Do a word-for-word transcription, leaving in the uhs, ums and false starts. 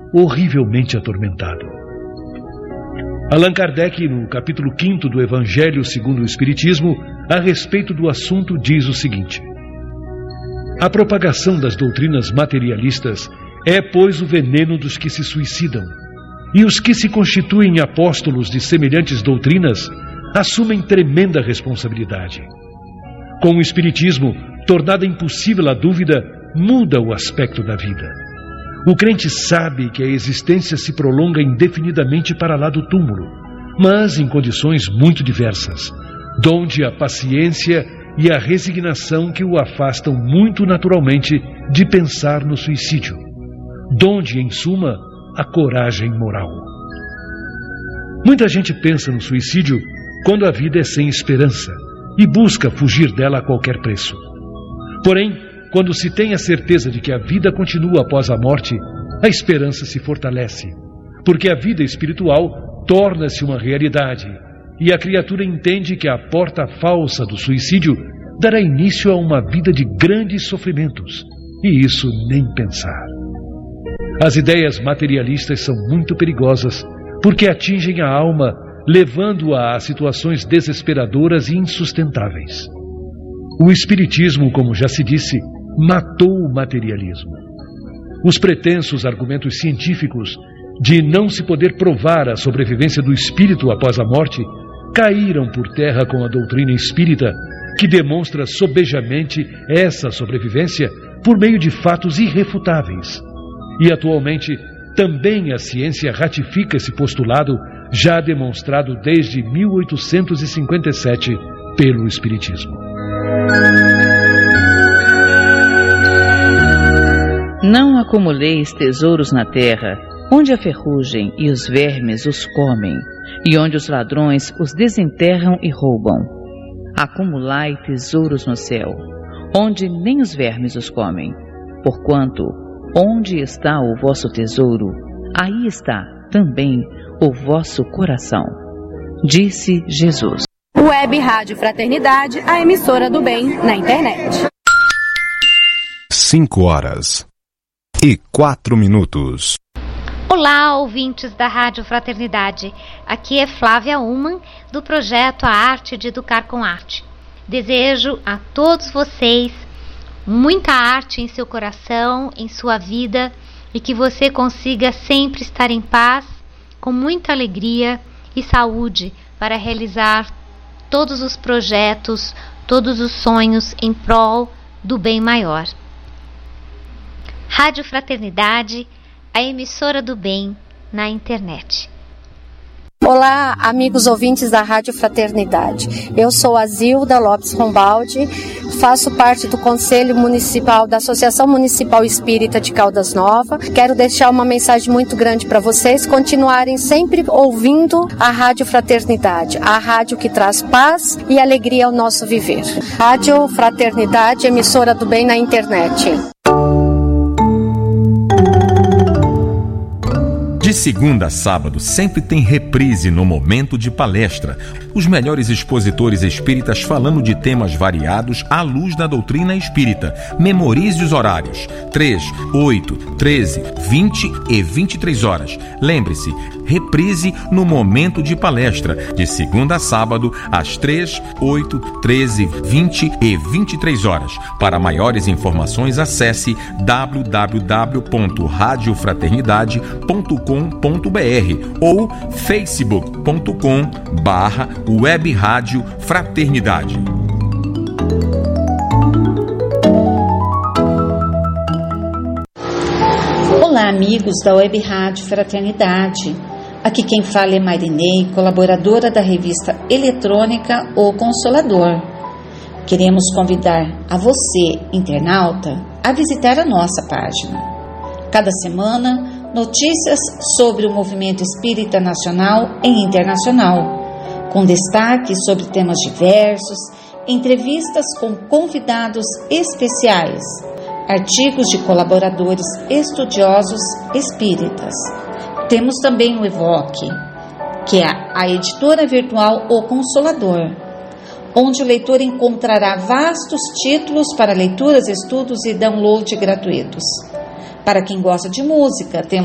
horrivelmente atormentado. Allan Kardec, no capítulo quinto do Evangelho segundo o Espiritismo, a respeito do assunto, diz o seguinte: a propagação das doutrinas materialistas é, pois, o veneno dos que se suicidam, e os que se constituem apóstolos de semelhantes doutrinas assumem tremenda responsabilidade. Com o Espiritismo, tornada impossível a dúvida, muda o aspecto da vida. O crente sabe que a existência se prolonga indefinidamente para lá do túmulo, mas em condições muito diversas, donde a paciência e a resignação que o afastam muito naturalmente de pensar no suicídio, donde, em suma, a coragem moral. Muita gente pensa no suicídio quando a vida é sem esperança e busca fugir dela a qualquer preço. Porém, quando se tem a certeza de que a vida continua após a morte, a esperança se fortalece, porque a vida espiritual torna-se uma realidade e a criatura entende que a porta falsa do suicídio dará início a uma vida de grandes sofrimentos, e isso nem pensar. As ideias materialistas são muito perigosas porque atingem a alma, levando-a a situações desesperadoras e insustentáveis. O Espiritismo, como já se disse, matou o materialismo. Os pretensos argumentos científicos de não se poder provar a sobrevivência do espírito após a morte caíram por terra com a doutrina espírita, que demonstra sobejamente essa sobrevivência por meio de fatos irrefutáveis. E atualmente também a ciência ratifica esse postulado já demonstrado desde mil oitocentos e cinquenta e sete pelo Espiritismo. Não acumuleis tesouros na terra, onde a ferrugem e os vermes os comem, e onde os ladrões os desenterram e roubam. Acumulai tesouros no céu, onde nem os vermes os comem, porquanto, onde está o vosso tesouro, aí está também o vosso coração. Disse Jesus. Web Rádio Fraternidade, a emissora do bem na internet. Cinco horas e quatro minutos. Olá, ouvintes da Rádio Fraternidade. Aqui é Flávia Uman, do projeto A Arte de Educar com Arte. Desejo a todos vocês muita arte em seu coração, em sua vida, e que você consiga sempre estar em paz, com muita alegria e saúde para realizar todos os projetos, todos os sonhos em prol do bem maior. Rádio Fraternidade, a emissora do bem na internet. Olá, amigos ouvintes da Rádio Fraternidade. Eu sou a Zilda Lopes Rombaldi, faço parte do Conselho Municipal da Associação Municipal Espírita de Caldas Novas. Quero deixar uma mensagem muito grande para vocês, continuarem sempre ouvindo a Rádio Fraternidade, a rádio que traz paz e alegria ao nosso viver. Rádio Fraternidade, emissora do bem na internet. De segunda a sábado, sempre tem reprise no momento de palestra. Os melhores expositores espíritas falando de temas variados à luz da doutrina espírita. Memorize os horários: três, oito, treze, vinte e vinte e três horas. Lembre-se, reprise no momento de palestra, de segunda a sábado, às três, oito, treze, vinte e vinte e três horas. Para maiores informações, acesse w w w ponto rádio fraternidade ponto com ponto b r ou facebook ponto com barra web rádio fraternidade. Olá, amigos da Web Rádio Fraternidade. Aqui quem fala é Marinei, colaboradora da revista eletrônica O Consolador. Queremos convidar a você, internauta, a visitar a nossa página. Cada semana, notícias sobre o movimento espírita nacional e internacional, com destaque sobre temas diversos, entrevistas com convidados especiais, artigos de colaboradores estudiosos espíritas. Temos também o Evoque, que é a editora virtual O Consolador, onde o leitor encontrará vastos títulos para leituras, estudos e download gratuitos. Para quem gosta de música, temos